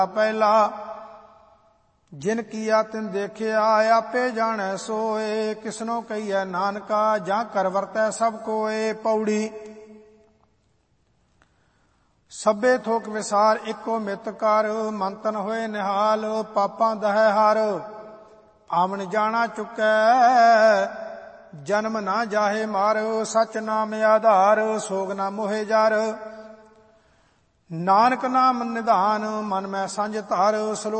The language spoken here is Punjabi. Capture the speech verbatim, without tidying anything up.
ਪਹਿਲਾ ਜਿਨ ਕੀਆ ਤਿਨ ਦੇਖਿਆ ਆਪੇ ਜਾਣੈ ਸੋਏ। ਕਿਸਨੋ ਕਹੀਐ ਨਾਨਕਾ ਜਾਂ ਕਰ ਵਰਤੈ ਸਭ ਕੋਏ। ਪੌੜੀ ਸਭੇ ਥੋਕ ਵਿਸਾਰ ਇੱਕੋ ਮਿਤ ਕਰ। ਮਨ ਤਨ ਹੋਏ ਨਿਹਾਲ ਪਾਪਾਂ ਦਹੈ ਹਰ। ਆਵਣ ਜਾਣਾ ਚੁੱਕੈ ਜਨਮ ਨਾ ਜਾਹੇ ਮਾਰ। ਸਚ ਨਾਮ ਆਧਾਰ ਸੋਗ ਨਾ ਮੋਹੇ ਜਰ। ਨਾਨਕ ਨਾਮ ਨਿਧਾਨ ਮਨ ਮੈਂ ਸੰਜ ਧਰ।